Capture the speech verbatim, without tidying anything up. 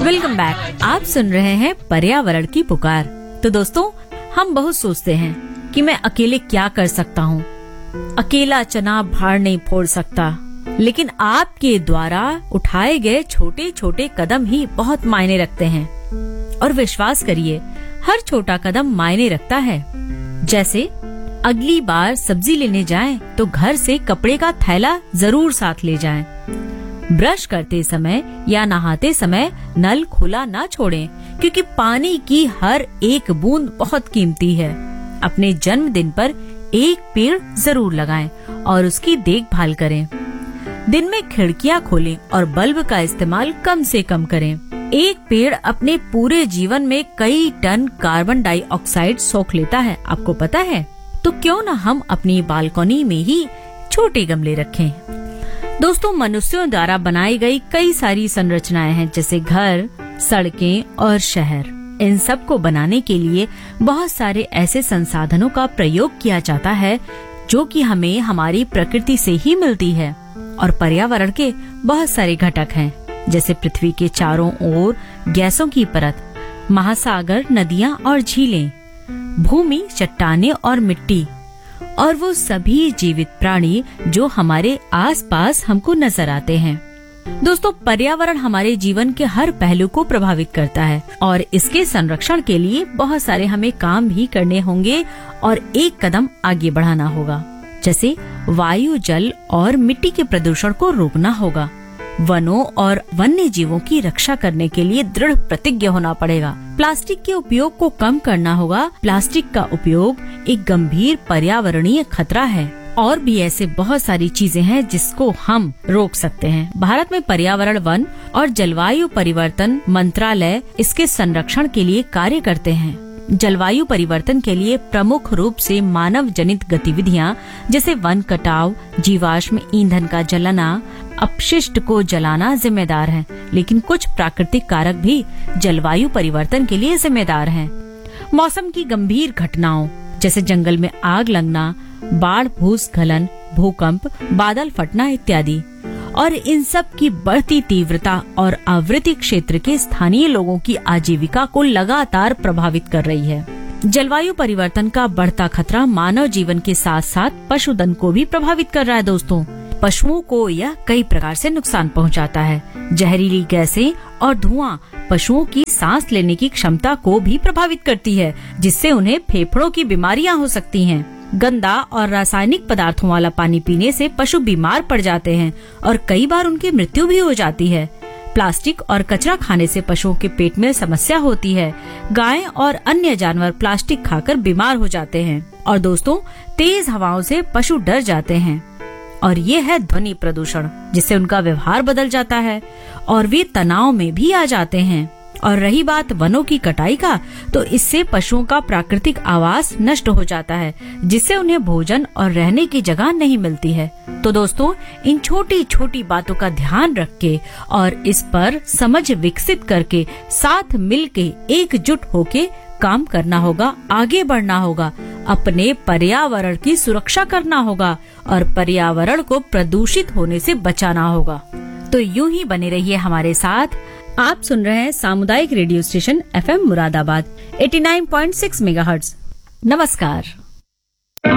Welcome back. आप सुन रहे हैं पर्यावरण की पुकार। तो दोस्तों, हम बहुत सोचते हैं कि मैं अकेले क्या कर सकता हूँ, अकेला चना भाड़ नहीं फोड़ सकता, लेकिन आपके द्वारा उठाए गए छोटे छोटे कदम ही बहुत मायने रखते हैं। और विश्वास करिए, हर छोटा कदम मायने रखता है। जैसे अगली बार सब्जी लेने जाएं तो घर से कपड़े का थैला जरूर साथ ले जाएं। ब्रश करते समय या नहाते समय नल खुला ना छोड़ें, क्योंकि पानी की हर एक बूंद बहुत कीमती है। अपने जन्मदिन पर एक पेड़ जरूर लगाएं और उसकी देखभाल करें। दिन में खिड़कियां खोलें और बल्ब का इस्तेमाल कम से कम करें। एक पेड़ अपने पूरे जीवन में कई टन कार्बन डाइऑक्साइड सोख लेता है, आपको पता है? तो क्यों न हम अपनी बालकनी में ही छोटे गमले रखें। दोस्तों, मनुष्यों द्वारा बनाई गई कई सारी संरचनाएं हैं, जैसे घर, सड़कें और शहर। इन सब को बनाने के लिए बहुत सारे ऐसे संसाधनों का प्रयोग किया जाता है जो कि हमें हमारी प्रकृति से ही मिलती है। और पर्यावरण के बहुत सारे घटक हैं, जैसे पृथ्वी के चारों ओर गैसों की परत, महासागर, नदियां और झीलें, भूमि, चट्टानें और मिट्टी, और वो सभी जीवित प्राणी जो हमारे आसपास हमको नजर आते हैं। दोस्तों, पर्यावरण हमारे जीवन के हर पहलू को प्रभावित करता है और इसके संरक्षण के लिए बहुत सारे हमें काम भी करने होंगे और एक कदम आगे बढ़ाना होगा। जैसे वायु, जल और मिट्टी के प्रदूषण को रोकना होगा। वनों और वन्य जीवों की रक्षा करने के लिए दृढ़ प्रतिज्ञ होना पड़ेगा। प्लास्टिक के उपयोग को कम करना होगा। प्लास्टिक का उपयोग एक गंभीर पर्यावरणीय खतरा है। और भी ऐसे बहुत सारी चीजें हैं जिसको हम रोक सकते हैं। भारत में पर्यावरण, वन और जलवायु परिवर्तन मंत्रालय इसके संरक्षण के लिए कार्य करते हैं। जलवायु परिवर्तन के लिए प्रमुख रूप से मानव जनित गतिविधियां जैसे वन कटाव, जीवाश्म ईंधन का जलाना, अपशिष्ट को जलाना जिम्मेदार हैं, लेकिन कुछ प्राकृतिक कारक भी जलवायु परिवर्तन के लिए जिम्मेदार हैं। मौसम की गंभीर घटनाओं जैसे जंगल में आग लगना, बाढ़, भूस्खलन, भूकंप, बादल फटना इत्यादि, और इन सब की बढ़ती तीव्रता और आवृत्ति क्षेत्र के स्थानीय लोगों की आजीविका को लगातार प्रभावित कर रही है। जलवायु परिवर्तन का बढ़ता खतरा मानव जीवन के साथ साथ पशुधन को भी प्रभावित कर रहा है। दोस्तों, पशुओं को यह कई प्रकार से नुकसान पहुंचाता है। जहरीली गैसें और धुआं पशुओं की सांस लेने की क्षमता को भी प्रभावित करती है, जिससे उन्हें फेफड़ों की बीमारियां हो सकती हैं। गंदा और रासायनिक पदार्थों वाला पानी पीने से पशु बीमार पड़ जाते हैं और कई बार उनकी मृत्यु भी हो जाती है। प्लास्टिक और कचरा खाने से पशुओं के पेट में समस्या होती है। गाय और अन्य जानवर प्लास्टिक खाकर बीमार हो जाते हैं। और दोस्तों, तेज हवाओं से पशु डर जाते हैं। और ये है ध्वनि प्रदूषण, जिससे उनका व्यवहार बदल जाता है और वे तनाव में भी आ जाते हैं। और रही बात वनों की कटाई का, तो इससे पशुओं का प्राकृतिक आवास नष्ट हो जाता है, जिससे उन्हें भोजन और रहने की जगह नहीं मिलती है। तो दोस्तों, इन छोटी छोटी बातों का ध्यान रख के और इस पर समझ विकसित करके साथ मिलके एकजुट होके काम करना होगा, आगे बढ़ना होगा, अपने पर्यावरण की सुरक्षा करना होगा और पर्यावरण को प्रदूषित होने से बचाना होगा। तो यूं ही बने रहिए हमारे साथ। आप सुन रहे हैं सामुदायिक radio station F M Moradabad नवासी पॉइंट छह मेगाहर्ट्ज। नमस्कार।